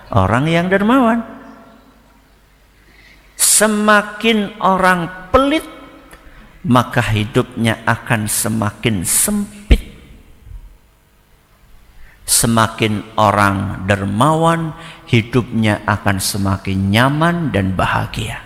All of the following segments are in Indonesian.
orang yang dermawan. Semakin orang pelit, maka hidupnya akan semakin sempit. Semakin orang dermawan, hidupnya akan semakin nyaman dan bahagia.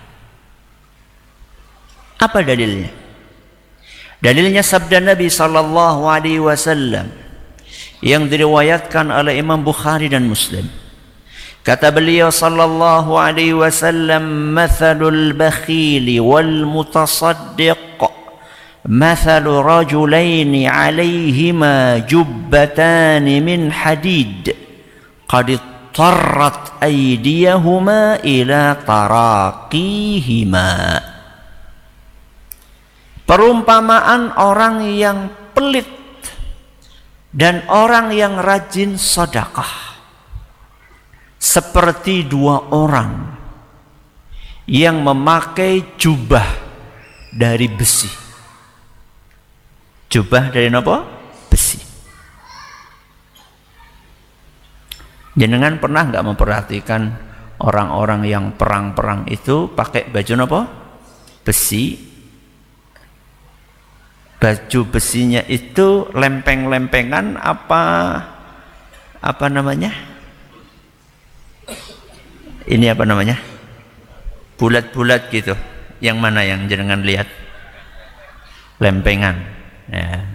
Apa dalilnya? Dalilnya sabda Nabi sallallahu alaihi wasallam yang diriwayatkan oleh Imam Bukhari dan Muslim. Kata beliau sallallahu alaihi wasallam, "Mathalul bakhili wal mutasaddiq mathalu rajulaini 'alaihima jubbatani min hadid qad tarrat aydiyahuma ila taraqihima." Perumpamaan orang yang pelit dan orang yang rajin sedekah seperti dua orang yang memakai jubah dari besi. Jubah dari apa? Besi. Jenengan pernah nggak memperhatikan orang-orang yang perang-perang itu pakai baju apa? Besi. Baju besinya itu lempeng-lempengan apa namanya? Ini apa namanya? Bulat-bulat gitu. Yang mana yang jenengan lihat? Lempengan. Ya.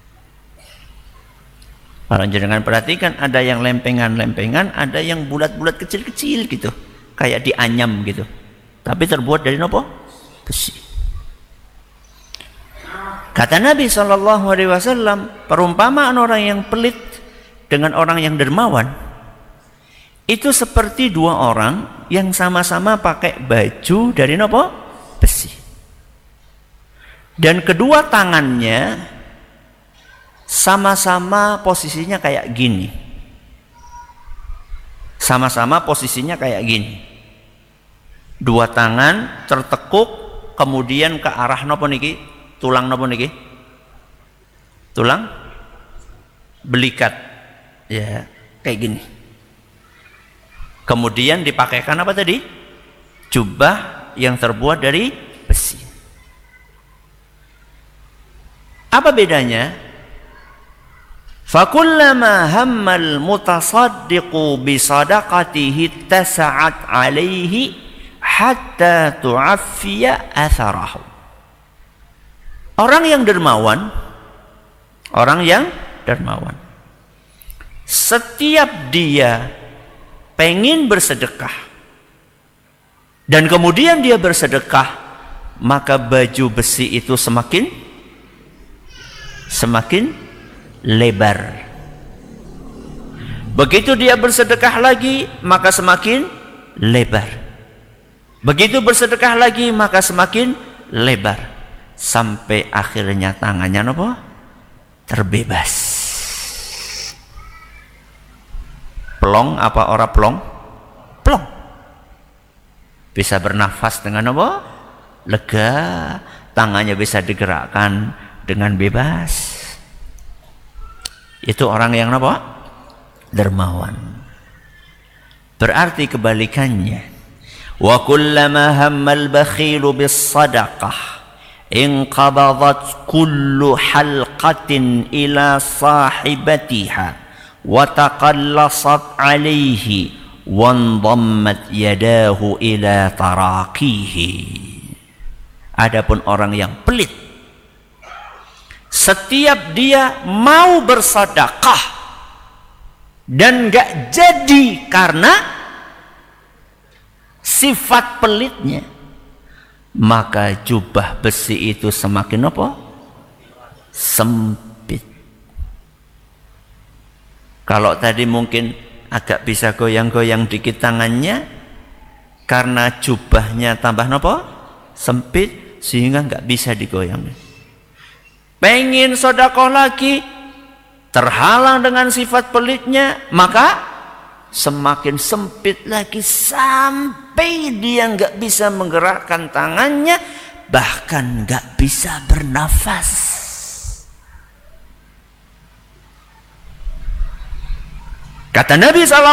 Kalau jenengan perhatikan, ada yang lempengan-lempengan, ada yang bulat-bulat kecil-kecil gitu, kayak dianyam gitu. Tapi terbuat dari apa? Besi. Kata Nabi SAW, perumpamaan orang yang pelit dengan orang yang dermawan itu seperti dua orang yang sama-sama pakai baju dari apa? Besi. Dan kedua tangannya sama-sama posisinya kayak gini. Sama-sama posisinya kayak gini. Dua tangan tertekuk kemudian ke arah napa niki? Tulang napa niki? Tulang belikat. Ya, kayak gini. Kemudian dipakaikan apa tadi? Jubah yang terbuat dari besi. Apa bedanya? Fakullama hammal mutasaddiqu bisadaqatihi tasa'at alaihi hatta tu'affiya atharahu. Orang yang dermawan, setiap dia pengen bersedekah dan kemudian dia bersedekah, maka baju besi itu semakin lebar. Begitu dia bersedekah lagi, maka semakin lebar. Begitu bersedekah lagi, maka semakin lebar. Sampai akhirnya tangannya apa? Terbebas. Plong apa ora plong? Plong. Bisa bernafas dengan apa? Lega. Tangannya bisa digerakkan dengan bebas. Itu orang yang apa? Dermawan. Berarti kebalikannya. Wa kullama hammal bakhilu bis sadaqah inqabadat kullu halqatin ila sahibatiha wa taqallasat alaihi wandammat yadahu ila taraqihi. Adapun orang yang pelit, setiap dia mau bersedekah dan enggak jadi karena sifat pelitnya, maka jubah besi itu semakin apa? Sempit. Kalau tadi mungkin agak bisa goyang-goyang dikit tangannya, karena jubahnya tambah apa? Sempit, sehingga nggak bisa digoyang. Pengen sedekah lagi, terhalang dengan sifat pelitnya, maka semakin sempit lagi sampai dia nggak bisa menggerakkan tangannya, bahkan nggak bisa bernafas. Kata Nabi SAW,